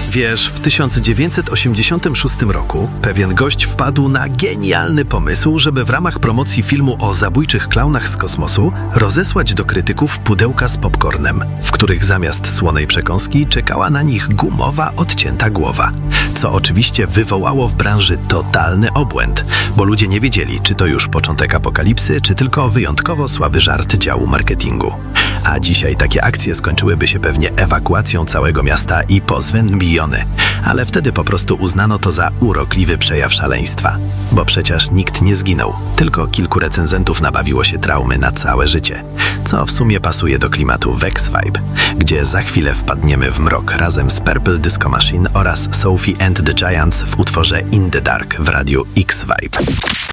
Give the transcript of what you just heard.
Wiesz, w 1986 roku pewien gość wpadł na genialny pomysł, żeby w ramach promocji filmu o zabójczych klaunach z kosmosu rozesłać do krytyków pudełka z popcornem, w których zamiast słonej przekąski czekała na nich gumowa, odcięta głowa. Co oczywiście wywołało w branży totalny obłęd, bo ludzie nie wiedzieli, czy to już początek apokalipsy, czy tylko wyjątkowo słaby żart działu marketingu. A dzisiaj takie akcje skończyłyby się pewnie ewakuacją całego miasta i pozwem miliony. Ale wtedy po prostu uznano to za urokliwy przejaw szaleństwa. Bo przecież nikt nie zginął, tylko kilku recenzentów nabawiło się traumy na całe życie. Co w sumie pasuje do klimatu Vex Vibe, gdzie za chwilę wpadniemy w mrok razem z Purple Disco Machine oraz Sophie and the Giants w utworze In the Dark w radiu X Vibe.